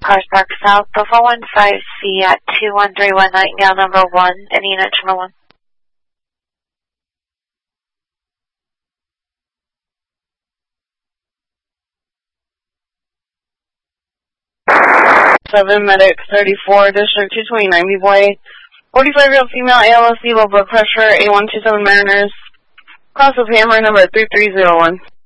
Cars Park South, Buffalo 15C at 21319, Nightingale number 1, any unit number 1. 7 Medic 34, District 229, B-Boy. 45-year-old female, ALSC, low blood pressure, A127 Mariners. Cross of Hammer number 3301.